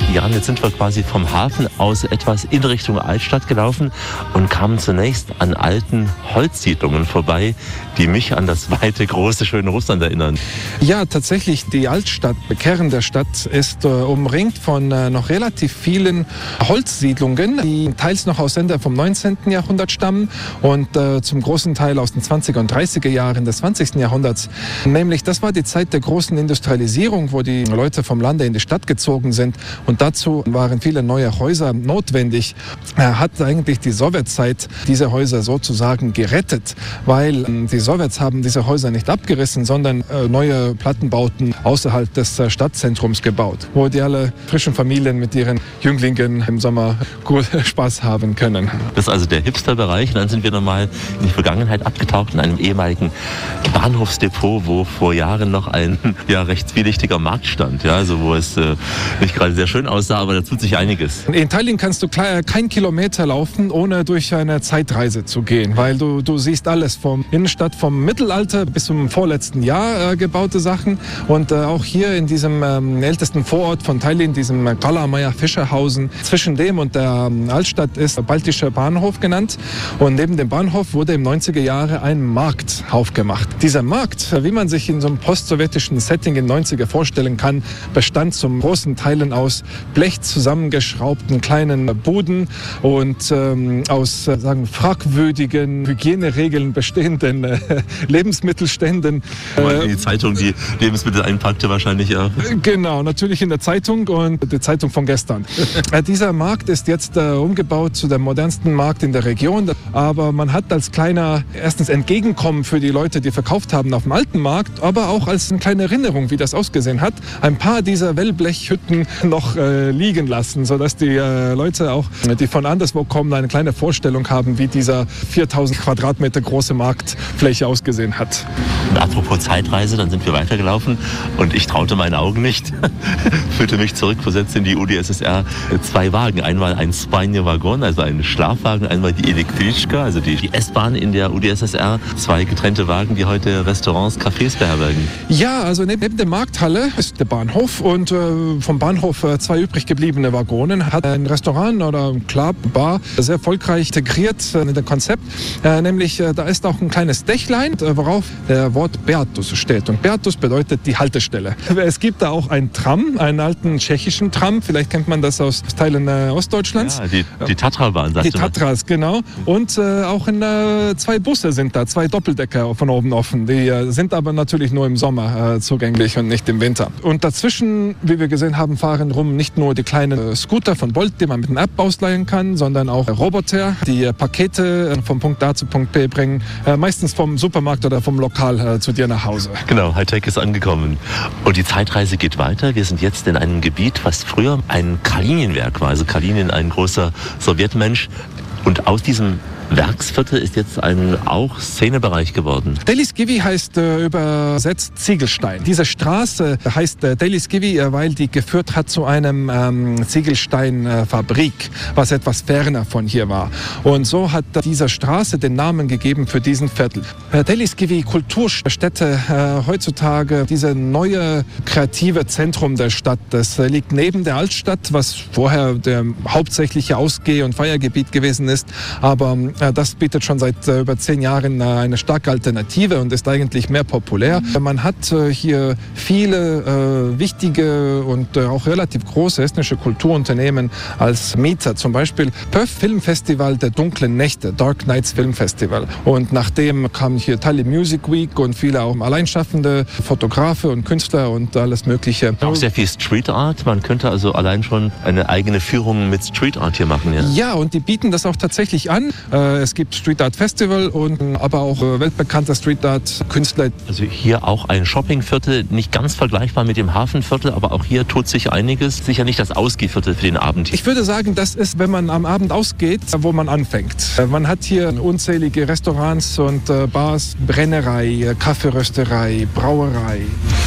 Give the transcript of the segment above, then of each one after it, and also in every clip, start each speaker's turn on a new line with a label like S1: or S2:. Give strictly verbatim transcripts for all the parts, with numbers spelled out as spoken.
S1: Jan, jetzt sind wir quasi vom Hafen aus etwas in Richtung Altstadt gelaufen und kamen zunächst an alten Holzsiedlungen vorbei, die mich an das weite, große, schöne Russland erinnern.
S2: Ja, tatsächlich, die Altstadt, der Kern der Stadt, ist äh, umringt von äh, noch relativ vielen Holzsiedlungen, die teils noch aus Ende vom neunzehnten Jahrhundert stammen und äh, zum großen Teil aus den zwanziger und dreißiger Jahren des zwanzigsten Jahrhunderts. Nämlich, das war die Zeit der großen Industrialisierung, wo die Leute vom Lande in die Stadt gezogen sind, und dazu waren viele neue Häuser notwendig. Er hat eigentlich die Sowjetzeit diese Häuser sozusagen gerettet, weil äh, die Sowjets haben diese Häuser nicht abgerissen, sondern äh, neue Plattenbauten außerhalb des äh, Stadtzentrums gebaut, wo die alle frischen Familien mit ihren Jünglingen im Sommer gut Spaß haben können.
S1: Das ist also der Hipster-Bereich. Und dann sind wir nochmal in die Vergangenheit abgetaucht, in einem ehemaligen Bahnhofsdepot, wo vor Jahren noch ein ja, recht zwielichtiger Markt stand, ja, also wo es äh, nicht gerade sehr schön aussah, aber da tut sich einiges.
S2: In Tallinn kannst du kein Kilometer laufen, ohne durch eine Zeitreise zu gehen, weil du, du siehst alles vom Innenstadt, vom Mittelalter bis zum vorletzten Jahr äh, gebaute Sachen, und äh, auch hier in diesem ähm, ältesten Vorort von Tallinn, diesem äh, Kalamaja-Fischerhausen, zwischen dem und der ähm, Altstadt ist Baltischer Bahnhof genannt, und neben dem Bahnhof wurde im neunziger Jahre ein Markt aufgemacht. Dieser Markt, wie man sich in so einem postsowjetischen Setting in den neunziger vorstellen kann, bestand zum großen Teilen aus Blech zusammengeschraubten kleinen Buden und ähm, aus äh, sagen, fragwürdigen Hygieneregeln bestehenden äh, Lebensmittelständen.
S1: Äh, die Zeitung, die Lebensmittel einpackte wahrscheinlich auch.
S2: Genau, natürlich in der Zeitung, und die Zeitung von gestern. äh, dieser Markt ist jetzt äh, umgebaut zu dem modernsten Markt in der Region, aber man hat als kleiner, erstens Entgegenkommen für die Leute, die verkauft haben auf dem alten Markt, aber auch als eine kleine Erinnerung, wie das ausgesehen hat, ein paar dieser Wellblechhütten noch äh, liegen lassen, sodass die äh, Leute auch, die von anderswo kommen, eine kleine Vorstellung haben, wie dieser viertausend Quadratmeter große Marktfläche ausgesehen hat.
S1: Und apropos Zeitreise, dann sind wir weitergelaufen und ich traute meinen Augen nicht. Fühlte mich zurückversetzt in die U d S S R. Zwei Wagen, einmal ein Spajne-Waggon, also ein Schlafwagen, einmal die Električka, also die, die S-Bahn in der U d S S R. Zwei getrennte Wagen, die heute Restaurants, Cafés beherbergen.
S2: Ja, also neben der Markthalle ist der Bahnhof, und äh, vom Bahnhof äh, zwei übrig gebliebene Waggonen hat ein Restaurant oder ein Club, Bar sehr erfolgreich integriert äh, in das Konzept. Äh, nämlich, äh, da ist auch ein kleines Dächlein, äh, worauf der Wort Beatus steht. Und Beatus bedeutet die Haltestelle. Es gibt da auch ein Tram, einen alten tschechischen Tram. Vielleicht kennt man das aus Teilen äh, Ostdeutschlands.
S1: Ja, die, die Tatrabahn, sagte
S2: Die Tatras, genau. Und äh, auch in, äh, zwei Busse sind da, zwei Doppeldecker von oben offen. Die äh, sind aber natürlich nur im Sommer äh, zugänglich und nicht im Winter. Und dazwischen, wie wir gesehen haben, fahren rum nicht nur die kleinen äh, Scooter von Bolt, die man mit einer App ausleihen kann, sondern auch äh, Roboter, die äh, Pakete äh, vom Punkt A zu Punkt B bringen, äh, meistens vom Supermarkt oder vom Lokal äh, zu dir nach Hause.
S1: Genau, Hightech ist angekommen. Und die Zeitreise geht weiter. Wir sind jetzt in einem Gebiet, was früher ein Kalininwerk war. Also Kalinin, ein großer Sowjetmensch. Und aus diesem Werksviertel ist jetzt ein auch Szenebereich geworden.
S2: Deliskivi heißt äh, übersetzt Ziegelstein. Diese Straße heißt äh, Deliskivi, äh, weil die geführt hat zu einem ähm, Ziegelsteinfabrik, äh, was etwas ferner von hier war. Und so hat äh, dieser Straße den Namen gegeben für diesen Viertel. Äh, Deliskivi, Kulturstätte, äh, heutzutage diese neue kreative Zentrum der Stadt. Das äh, liegt neben der Altstadt, was vorher der hauptsächliche Ausgeh- und Feiergebiet gewesen ist. Aber das bietet schon seit über zehn Jahren eine starke Alternative und ist eigentlich mehr populär. Man hat hier viele äh, wichtige und äh, auch relativ große estnische Kulturunternehmen als Mieter. Zum Beispiel Pöf Filmfestival der dunklen Nächte, Dark Nights Filmfestival. Und nachdem kam hier Tallinn Music Week und viele auch Alleinschaffende, Fotografe und Künstler und alles Mögliche.
S1: Auch sehr viel Street Art. Man könnte also allein schon eine eigene Führung mit Street Art hier machen. Ja,
S2: ja, und die bieten das auch tatsächlich an. Äh, Es gibt Street Art Festival und aber auch weltbekannter Street Art Künstler.
S1: Also hier auch ein Shoppingviertel, nicht ganz vergleichbar mit dem Hafenviertel, aber auch hier tut sich einiges. Sicher nicht das Ausgehviertel für den Abend.
S2: Ich würde sagen, das ist, wenn man am Abend ausgeht, wo man anfängt. Man hat hier unzählige Restaurants und Bars, Brennerei, Kaffeerösterei, Brauerei.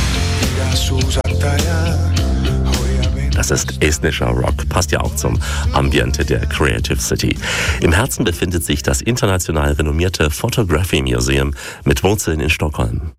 S1: Das ist estnischer Rock, passt ja auch zum Ambiente der Creative City. Im Herzen befindet sich das international renommierte Photography Museum mit Wurzeln in Stockholm.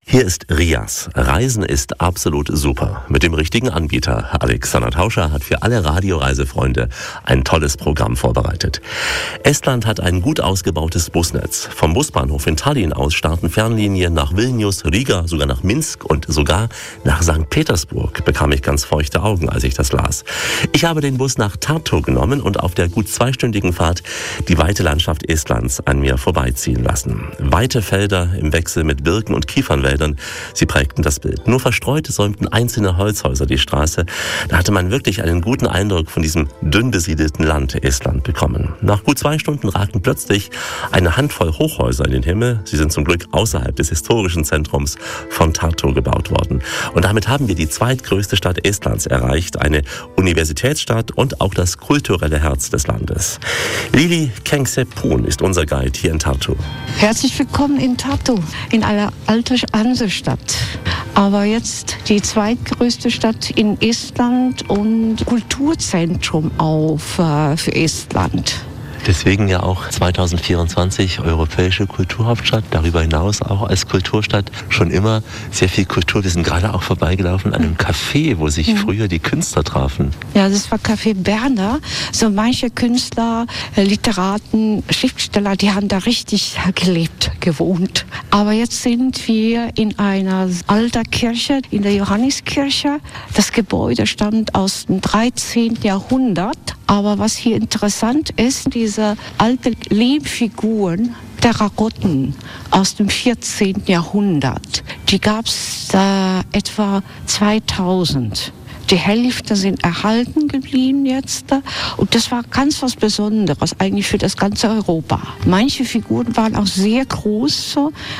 S1: Hier ist Rias. Reisen ist absolut super. Mit dem richtigen Anbieter. Alexander Tauscher hat für alle Radioreisefreunde ein tolles Programm vorbereitet. Estland hat ein gut ausgebautes Busnetz. Vom Busbahnhof in Tallinn aus starten Fernlinien nach Vilnius, Riga, sogar nach Minsk und sogar nach Sankt Petersburg. Bekam ich ganz feuchte Augen, als ich das las. Ich habe den Bus nach Tartu genommen und auf der gut zweistündigen Fahrt die weite Landschaft Estlands an mir vorbeiziehen lassen. Weite Felder im Wechsel mit Birken und Kiefernwäldern. Sie prägten das Bild. Nur verstreut säumten einzelne Holzhäuser die Straße. Da hatte man wirklich einen guten Eindruck von diesem dünn besiedelten Land Estland bekommen. Nach gut zwei Stunden ragten plötzlich eine Handvoll Hochhäuser in den Himmel. Sie sind zum Glück außerhalb des historischen Zentrums von Tartu gebaut worden. Und damit haben wir die zweitgrößte Stadt Estlands erreicht, eine Universitätsstadt und auch das kulturelle Herz des Landes. Lili Kengsepoon ist unser Guide hier in Tartu.
S3: Herzlich willkommen in Tartu, in einer alten Hansestadt. Aber jetzt die zweitgrößte Stadt in Estland und Kulturzentrum auch äh, für Estland.
S1: Deswegen ja auch zwanzig vierundzwanzig europäische Kulturhauptstadt, darüber hinaus auch als Kulturstadt schon immer sehr viel Kultur. Wir sind gerade auch vorbeigelaufen an einem Café, wo sich mhm. früher die Künstler trafen.
S3: Ja, das war Café Berner. So manche Künstler, Literaten, Schriftsteller, die haben da richtig gelebt, gewohnt. Aber jetzt sind wir in einer alten Kirche, in der Johanneskirche. Das Gebäude stammt aus dem dreizehnten Jahrhundert. Aber was hier interessant ist, diese alten Lehmfiguren, Terrakotten aus dem vierzehnten Jahrhundert, die gab es äh, etwa zweitausend. Die Hälfte sind erhalten geblieben jetzt. Und das war ganz was Besonderes eigentlich für das ganze Europa. Manche Figuren waren auch sehr groß.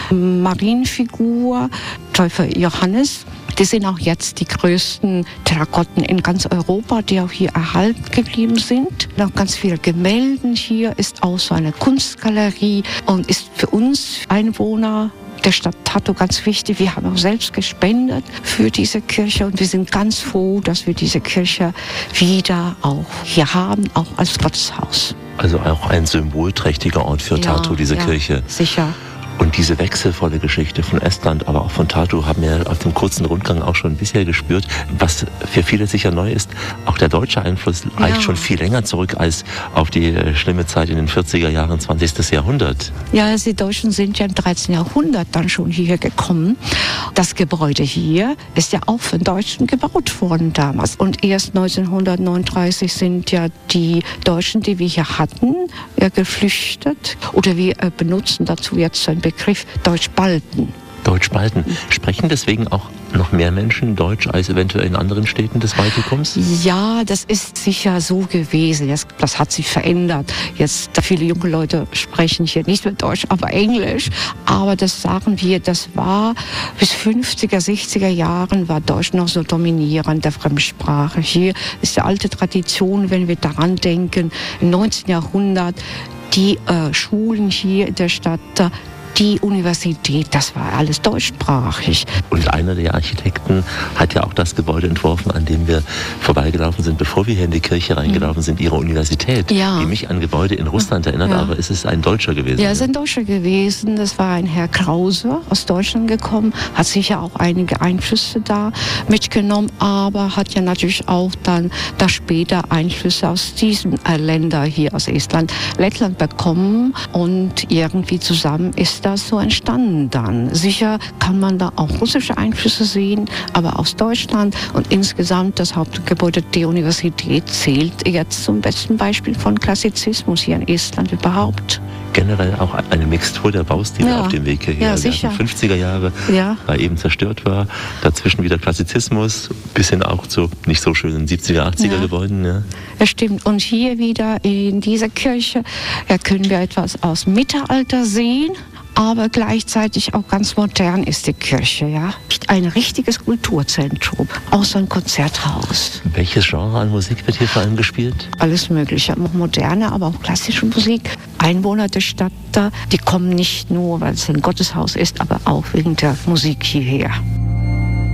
S3: Marienfigur, Täufer Johannes. Die sind auch jetzt die größten Terrakotten in ganz Europa, die auch hier erhalten geblieben sind. Noch ganz viele Gemälde hier, ist auch so eine Kunstgalerie und ist für uns Einwohner der Stadt Tartu ganz wichtig. Wir haben auch selbst gespendet für diese Kirche und wir sind ganz froh, dass wir diese Kirche wieder auch hier haben, auch als Gotteshaus.
S1: Also auch ein symbolträchtiger Ort für Tartu, ja, diese
S3: ja,
S1: Kirche.
S3: Sicher.
S1: Und diese wechselvolle Geschichte von Estland, aber auch von Tartu, haben wir auf dem kurzen Rundgang auch schon bisher gespürt. Was für viele sicher neu ist, auch der deutsche Einfluss reicht ja. schon viel länger zurück als auf die schlimme Zeit in den vierziger Jahren, zwanzigsten Jahrhundert.
S3: Ja, die Deutschen sind ja im dreizehnten Jahrhundert dann schon hier gekommen. Das Gebäude hier ist ja auch von Deutschen gebaut worden damals. Und erst neunzehnhundertneununddreißig sind ja die Deutschen, die wir hier hatten, ja, geflüchtet. Oder wir äh, benutzen dazu jetzt ein Begriff Deutschbalten.
S1: Deutschbalten. Sprechen deswegen auch noch mehr Menschen Deutsch als eventuell in anderen Städten des Baltikums?
S3: Ja, das ist sicher so gewesen. Das, das hat sich verändert. Jetzt viele junge Leute sprechen hier nicht mehr Deutsch, aber Englisch. Aber das sagen wir, das war bis fünfziger, sechziger Jahren war Deutsch noch so dominierend, der Fremdsprache. Hier ist die alte Tradition, wenn wir daran denken, im neunzehnten Jahrhundert, die äh, Schulen hier in der Stadt, die Universität, das war alles deutschsprachig.
S1: Und einer der Architekten hat ja auch das Gebäude entworfen, an dem wir vorbeigelaufen sind, bevor wir hier in die Kirche reingelaufen sind, ihre Universität,
S3: ja.
S1: die mich an Gebäude in Russland erinnert, ja. aber es ist ein Deutscher gewesen.
S3: Ja, es ist ein Deutscher gewesen. Das war ein Herr Krause, aus Deutschland gekommen, hat sicher auch einige Einflüsse da mitgenommen, aber hat ja natürlich auch dann da später Einflüsse aus diesen äh, Ländern hier aus Estland, Lettland bekommen und irgendwie zusammen ist das so entstanden dann. Sicher kann man da auch russische Einflüsse sehen, aber aus Deutschland und insgesamt das Hauptgebäude der Universität zählt jetzt zum besten Beispiel von Klassizismus hier in Estland überhaupt.
S1: Generell auch eine Mixtur der Baustile
S3: ja.
S1: auf dem Weg hierher.
S3: Ja, sicher.
S1: Die fünfziger Jahre,
S3: ja.
S1: weil eben zerstört war. Dazwischen wieder Klassizismus, bis hin auch zu nicht so schönen siebziger, achtziger ja. Gebäuden. Ja.
S3: Das stimmt. Und hier wieder in dieser Kirche ja, können wir etwas aus Mittelalter sehen. Aber gleichzeitig auch ganz modern ist die Kirche, ja. Ein richtiges Kulturzentrum, auch so ein Konzerthaus.
S1: Welches Genre an Musik wird hier vor allem gespielt?
S3: Alles Mögliche, auch moderne, aber auch klassische Musik. Einwohner der Stadt, die kommen nicht nur, weil es ein Gotteshaus ist, aber auch wegen der Musik hierher.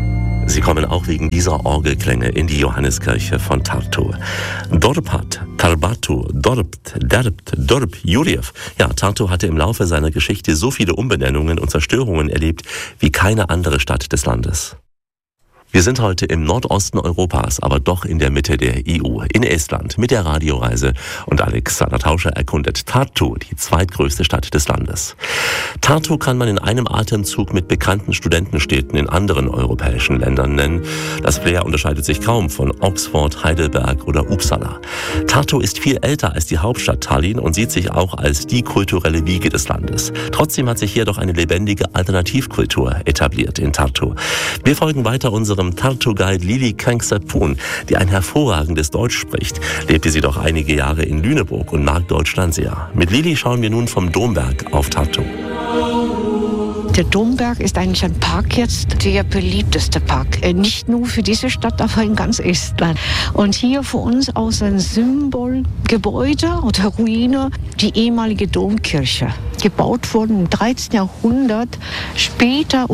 S1: Sie kommen auch wegen dieser Orgelklänge in die Johanneskirche von Tartu. Dorpat, Tarbatu, Dorpt, Derbt, Dorp, Jurjev. Ja, Tartu hatte im Laufe seiner Geschichte so viele Umbenennungen und Zerstörungen erlebt wie keine andere Stadt des Landes. Wir sind heute im Nordosten Europas, aber doch in der Mitte der E U, in Estland, mit der Radioreise. Und Alexander Tauscher erkundet Tartu, die zweitgrößte Stadt des Landes. Tartu kann man in einem Atemzug mit bekannten Studentenstädten in anderen europäischen Ländern nennen. Das Flair unterscheidet sich kaum von Oxford, Heidelberg oder Uppsala. Tartu ist viel älter als die Hauptstadt Tallinn und sieht sich auch als die kulturelle Wiege des Landes. Trotzdem hat sich hier doch eine lebendige Alternativkultur etabliert in Tartu. Wir folgen weiter unserem Tartu-Guide Lili Kangsapoon, die ein hervorragendes Deutsch spricht. Lebte sie doch einige Jahre in Lüneburg und mag Deutschland sehr. Mit Lili schauen wir nun vom Domberg auf Tartu.
S3: Der Domberg ist eigentlich ein Park jetzt, der beliebteste Park. Nicht nur für diese Stadt, aber in ganz Estland. Und hier vor uns aus ein Symbolgebäude oder Ruine, die ehemalige Domkirche. Gebaut worden im dreizehnten Jahrhundert. Später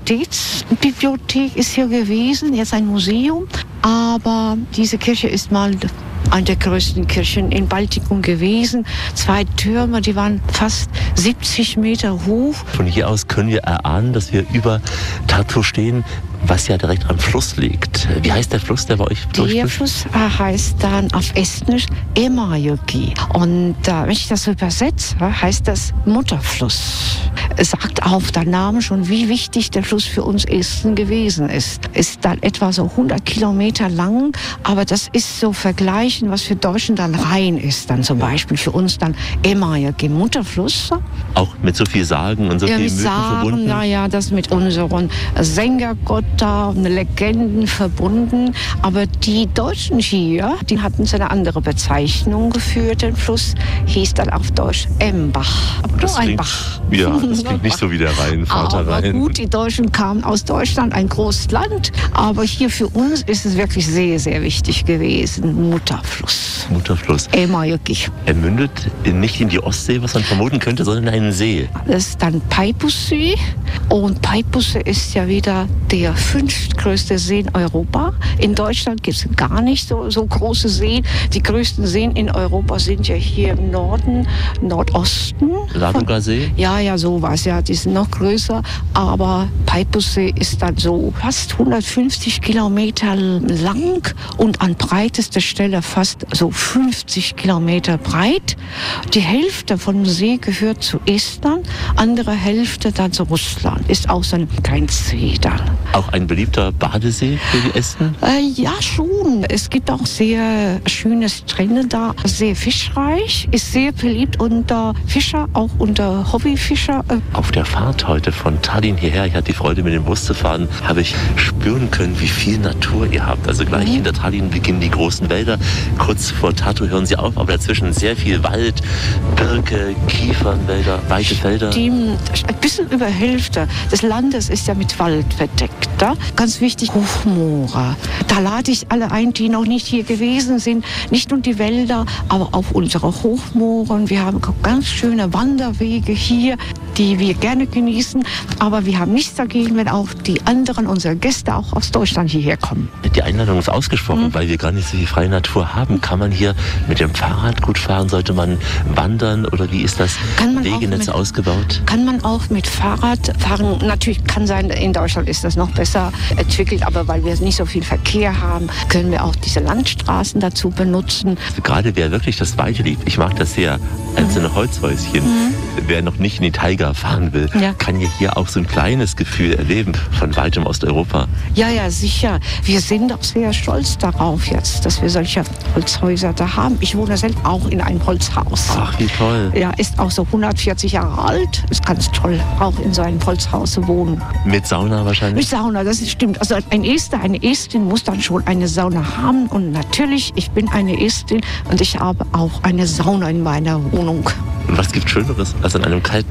S3: Universitätsbibliothek ist hier gewesen, jetzt ein Museum. Aber diese Kirche ist mal eine der größten Kirchen in Baltikum gewesen. Zwei Türme, die waren fast siebzig Meter hoch.
S1: Von hier aus können wir erahnen, dass wir über Tartu stehen, was ja direkt am Fluss liegt. Wie heißt der Fluss, der bei euch durchfließt?
S3: Der Fluss heißt dann auf Estnisch Emajoki. Und äh, wenn ich das übersetze, heißt das Mutterfluss. Es sagt auf der Name schon, wie wichtig der Fluss für uns Esten gewesen ist. Ist dann etwa so hundert Kilometer lang, aber das ist so vergleichen, was für Deutschen dann Rhein ist. Dann zum Beispiel für uns dann Emajoki, Mutterfluss.
S1: Auch mit so viel Sagen und so
S3: ja,
S1: viel Mythen
S3: Sagen,
S1: verbunden?
S3: Ja, ja, das mit unseren Sängergott da, Legenden verbunden. Aber die Deutschen hier, die hatten so eine andere Bezeichnung für den Fluss, hieß dann auf Deutsch Embach. Aber
S1: das
S3: nur ein
S1: klingt,
S3: Bach.
S1: Ja, das klingt nicht so wie der Rhein, Vater
S3: aber
S1: Rhein.
S3: Gut, die Deutschen kamen aus Deutschland, ein großes Land. Aber hier für uns ist es wirklich sehr, sehr wichtig gewesen. Mutterfluss.
S1: Mutterfluss.
S3: Emajoki.
S1: Er mündet nicht in die Ostsee, was man vermuten könnte, sondern in einen See.
S3: Das ist dann Peipussee. Und Peipussee ist ja wieder der fünftgrößte See in Europa. In Deutschland gibt es gar nicht so, so große Seen. Die größten Seen in Europa sind ja hier im Norden, Nordosten.
S1: Ladoga-See?
S3: Ja, ja, sowas. Ja, die sind noch größer. Aber Peipussee ist dann so fast hundertfünfzig Kilometer lang und an breitester Stelle fast so fünfzig Kilometer breit. Die Hälfte vom See gehört zu Estland, andere Hälfte dann zu Russland. Ist auch so ein Grenzsee dann.
S1: Auch ein beliebter Badesee für die Esten?
S3: Äh, ja, schon. Es gibt auch sehr schöne Strände da, sehr fischreich, ist sehr beliebt unter Fischer, auch unter Hobbyfischer.
S1: Auf der Fahrt heute von Tallinn hierher, ich hatte die Freude, mit dem Bus zu fahren, habe ich spüren können, wie viel Natur ihr habt. Also gleich mhm. hinter Tallinn beginnen die großen Wälder. Kurz vor Tartu hören sie auf, aber dazwischen sehr viel Wald, Birke, Kiefernwälder, weite Felder.
S3: Die, ein bisschen über Hälfte des Landes ist ja mit Wald verdeckt. Da? Ganz wichtig, Hochmoore. Da lade ich alle ein, die noch nicht hier gewesen sind. Nicht nur die Wälder, aber auch unsere Hochmoore. Wir haben ganz schöne Wanderwege hier, die wir gerne genießen. Aber wir haben nichts dagegen, wenn auch die anderen, unsere Gäste, auch aus Deutschland hierher kommen.
S1: Die Einladung ist ausgesprochen, mhm. weil wir gar nicht so viel freie Natur haben. Kann man hier mit dem Fahrrad gut fahren? Sollte man wandern oder wie ist das Wegenetz ausgebaut?
S3: Kann man auch mit Fahrrad fahren. Natürlich kann sein, in Deutschland ist das noch besser entwickelt, aber weil wir nicht so viel Verkehr haben, können wir auch diese Landstraßen dazu benutzen.
S1: Also gerade wer wirklich das Weite liebt, ich mag das sehr, einzelne mhm. Holzhäuschen. Mhm. Wer noch nicht in die Taiga fahren will, ja. kann ja hier auch so ein kleines Gefühl erleben von weitem Osteuropa.
S3: Ja, ja, sicher. Wir sind auch sehr stolz darauf jetzt, dass wir solche Holzhäuser da haben. Ich wohne selbst auch in einem Holzhaus.
S1: Ach, wie toll.
S3: Ja, ist auch so hundertvierzig Jahre alt. Ist ganz toll, auch in so einem Holzhaus zu wohnen.
S1: Mit Sauna wahrscheinlich?
S3: Mit Sauna, das stimmt. Also ein Ester, eine Estin muss dann schon eine Sauna haben. Und natürlich, ich bin eine Estin und ich habe auch eine Sauna in meiner Wohnung.
S1: Und was gibt Schöneres, als an einem kalten Wintertag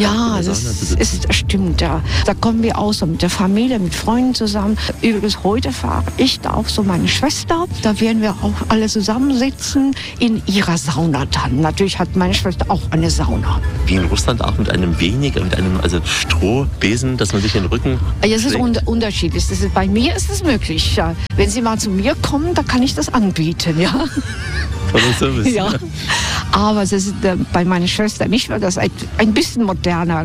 S3: Ja, das ist, stimmt, ja. Da kommen wir auch so mit der Familie, mit Freunden zusammen. Übrigens, heute fahre ich da auch so meine Schwester. Da werden wir auch alle zusammensitzen in ihrer Sauna dann. Natürlich hat meine Schwester auch eine Sauna.
S1: Wie in Russland auch mit einem wenig, mit einem also Strohbesen, dass man sich den Rücken
S3: Ja, es ist un unterschiedlich. Das ist, bei mir ist es möglich. Ja. Wenn Sie mal zu mir kommen, dann kann ich das anbieten, ja.
S1: Toller Service.
S3: Ja. Aber es ist äh, bei meiner Schwester nicht, weil das ein, ein bisschen moderner.